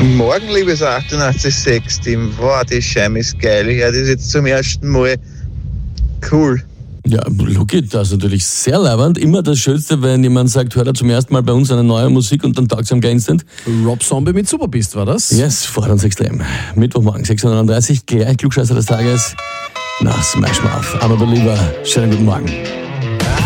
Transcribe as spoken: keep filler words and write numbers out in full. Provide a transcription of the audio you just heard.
Morgen, liebes achtundachtzig Komma sechs Team. Wow, die Scheibe ist geil. Ich höre das jetzt zum ersten Mal. Cool. Ja, Luki, das ist natürlich sehr leibend. Immer das Schönste, wenn jemand sagt, hört er zum ersten Mal bei uns eine neue Musik und dann taugt es am instant. Rob Zombie mit Superbeast war das? Yes, fordert uns extrem. Mittwochmorgen, sechs Uhr neununddreißig, gleich Klugscheißer des Tages nach Smash Mouth. I'm a Believer. Schönen guten Morgen.